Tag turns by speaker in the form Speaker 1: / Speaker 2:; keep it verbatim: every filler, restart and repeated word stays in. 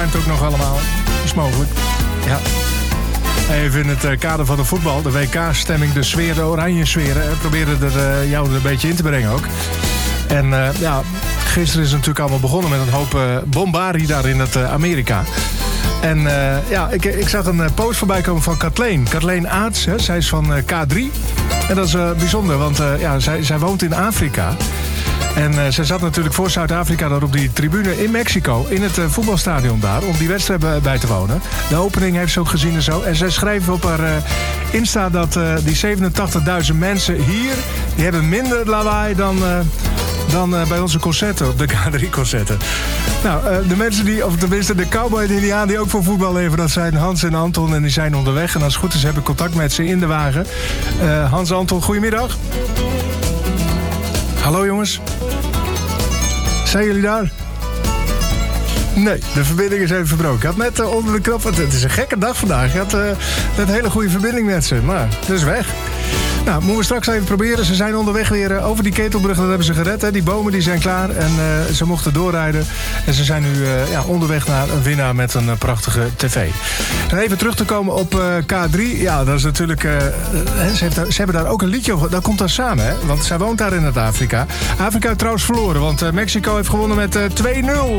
Speaker 1: Het ook nog allemaal. Is mogelijk. Ja. Even in het kader van de voetbal. De W K-stemming, de sfeer, de oranje sfeer. We proberen er, uh, jou er een beetje in te brengen ook. En uh, ja, gisteren is het natuurlijk allemaal begonnen met een hoop uh, bombarie daar in het uh, Amerika. En uh, ja, ik, ik zag een uh, post voorbij komen van Kathleen. Kathleen Aarts, hè, zij is van uh, K drie. En dat is uh, bijzonder, want uh, ja, zij, zij woont in Afrika. En uh, zij zat natuurlijk voor Zuid-Afrika daar op die tribune in Mexico, in het uh, voetbalstadion daar, om die wedstrijd bij te wonen. De opening heeft ze ook gezien en zo. En zij schreef op haar uh, Insta dat uh, die zevenentachtigduizend mensen hier, die hebben minder lawaai dan, uh, dan uh, bij onze concerten, op de K drie-concerten. Nou, uh, de mensen die, of tenminste de cowboy en de indiaan die ook voor voetbal leven, dat zijn Hans en Anton en die zijn onderweg. En als het goed is heb ik contact met ze in de wagen. Uh, Hans en Anton, goedemiddag. Hallo jongens. Zijn jullie daar? Nee, de verbinding is even verbroken. Ik had net uh, onder de knop... Het is een gekke dag vandaag. Ik had uh, net een hele goede verbinding met ze. Maar het is weg. Nou, moeten we straks even proberen. Ze zijn onderweg weer uh, over die ketelbrug. Dat hebben ze gered. Hè. Die bomen die zijn klaar. En uh, ze mochten doorrijden. En ze zijn nu uh, ja, onderweg naar een winnaar met een uh, prachtige tv. En even terug te komen op uh, K drie. Ja, dat is natuurlijk... Uh, ze, heeft daar, ze hebben daar ook een liedje over. Dat komt daar samen, hè. Want zij woont daar in het Afrika. Afrika heeft trouwens verloren. Want uh, Mexico heeft gewonnen met uh, twee nul.